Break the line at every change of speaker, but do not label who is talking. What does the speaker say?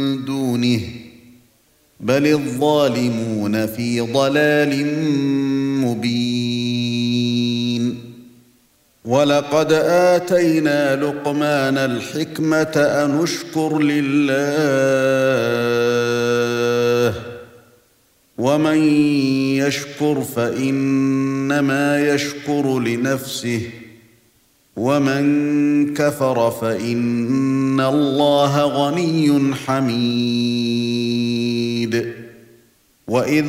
دونه بل الظالمون في ضلال مبين ولقد آتينا لقمان الحكمة أن اشكر لله ومن يشكر فإنما يشكر لنفسه ومن كفر فإن الله غني حميد وإذ